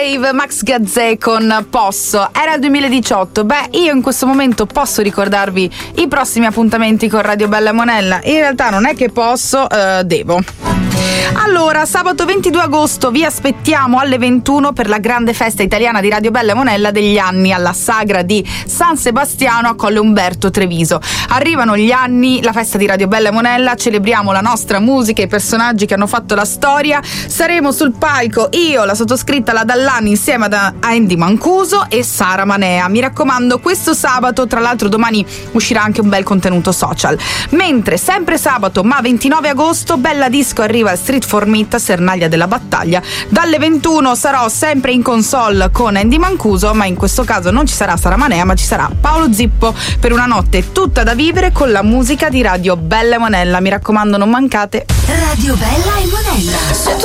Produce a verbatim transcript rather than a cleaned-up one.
Rave, Max Gazzè con Posso. Era il duemiladiciotto. Beh, io in questo momento posso ricordarvi i prossimi appuntamenti con Radio Bella Monella. In realtà non è che posso, eh, devo. Allora, sabato ventidue agosto vi aspettiamo alle ventuno per la grande festa italiana di Radio Bella Monella degli anni alla sagra di San Sebastiano a Colle Umberto Treviso. Arrivano gli anni, la festa di Radio Bella Monella, celebriamo la nostra musica e i personaggi che hanno fatto la storia. Saremo sul palco io, la sottoscritta, la Dallani, insieme ad Andy Mancuso e Sara Manea. Mi raccomando, questo sabato, tra l'altro domani uscirà anche un bel contenuto social. Mentre sempre sabato, ma ventinove agosto, Bella Disco arriva al Street for Meet a Sernaglia della Battaglia. Dalle ventuno sarò sempre in console con Andy Mancuso, ma in questo caso non ci sarà Sara Manea, ma ci sarà Paolo Zippo per una notte tutta da vivere con la musica di Radio Bella e Monella. Mi raccomando, non mancate. Radio Bella e Monella.